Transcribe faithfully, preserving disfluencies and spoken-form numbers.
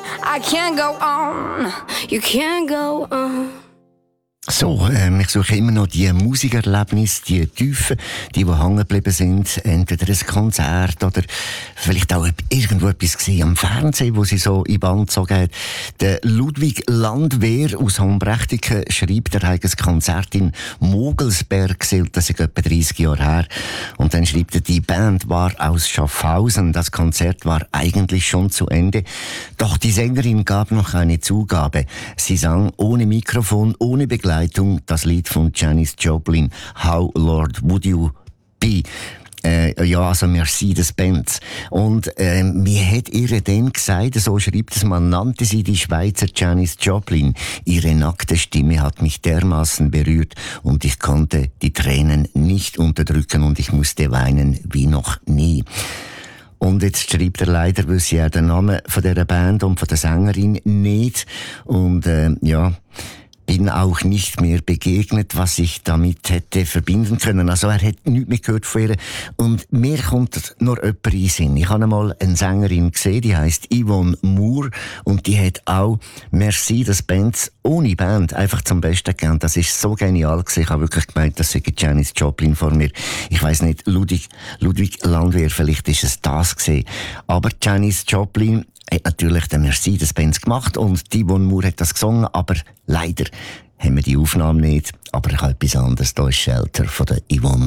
I can't go on, you can't go on. So, äh, ich suche immer noch die Musikerlebnisse, die Tiefen, die, die hängen geblieben sind. Entweder ein Konzert oder vielleicht auch irgendwo etwas gesehen am Fernsehen, wo sie so in Band gezogen hat. Der Ludwig Landwehr aus Hombrechtiken schreibt, er hat ein Konzert in Mogelsberg gesehen, das ist etwa dreißig Jahre her. Und dann schreibt er, die Band war aus Schaffhausen. Das Konzert war eigentlich schon zu Ende. Doch die Sängerin gab noch eine Zugabe. Sie sang ohne Mikrofon, ohne Begleitung das Lied von Janis Joplin, How Lord Would You Be? Äh, ja, also Mercedes-Benz. Und äh, mir hat ihr dann gesagt, so schreibt es, man nannte sie die Schweizer Janis Joplin. Ihre nackte Stimme hat mich dermaßen berührt und ich konnte die Tränen nicht unterdrücken und ich musste weinen wie noch nie. Und jetzt schreibt er leider, wüsste ja den Namen von dieser Band und von der Sängerin nicht. Und äh, ja... bin auch nicht mehr begegnet, was ich damit hätte verbinden können. Also er hat nichts mehr gehört von ihr. Und mir kommt noch jemand in den Sinn. Ich habe einmal eine Sängerin gesehen, die heisst Yvonne Moore und die hat auch Mercedes-Benz ohne Band einfach zum Besten gegeben. Das ist so genial gewesen. Ich habe wirklich gemeint, das sei Janis Joplin vor mir. Ich weiss nicht, Ludwig, Ludwig Landwehr, vielleicht ist es das gewesen. Aber Janis Joplin hat natürlich den Mercedes-Benz gemacht und die Yvonne Moore hat das gesungen, aber leider haben wir die Aufnahme nicht. Aber ich habe etwas anderes. Da ist Shelter von der Yvonne